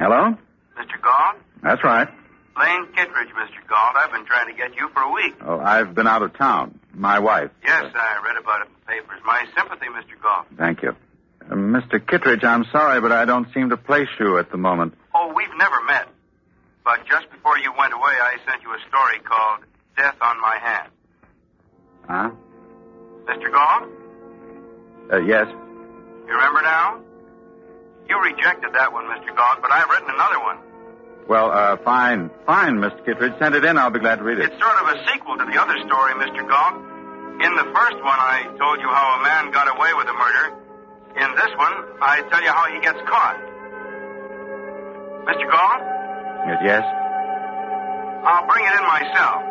Hello? Mr. Galt? That's right. Lane Kittredge, Mr. Galt. I've been trying to get you for a week. Oh, I've been out of town. My wife. Yes, I read about it in the papers. My sympathy, Mr. Galt. Thank you. Mr. Kittredge, I'm sorry, but I don't seem to place you at the moment. Oh, we've never met. But just before you went away, I sent you a story called Death on My Hands. Huh? Mr. Galt? Yes. You remember now? You rejected that one, Mr. Galt, but I've written another one. Well, fine. Fine, Mr. Kittredge. Send it in. I'll be glad to read it. It's sort of a sequel to the other story, Mr. Galt. In the first one, I told you how a man got away with a murder. In this one, I tell you how he gets caught. Mr. Galt? Yes? I'll bring it in myself.